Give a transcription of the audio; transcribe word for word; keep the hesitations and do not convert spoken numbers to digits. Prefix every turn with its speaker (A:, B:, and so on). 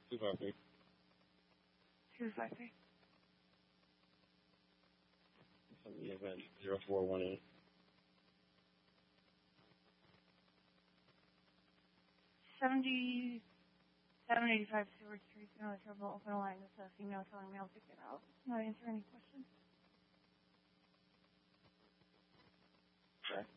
A: Two five three.
B: Two five three.
A: The event zero four one eight.
B: Seventy seven eighty five Stewart Street, no trouble, open line. This is a female telling me I'll pick it out. Not answer any questions.
A: Okay.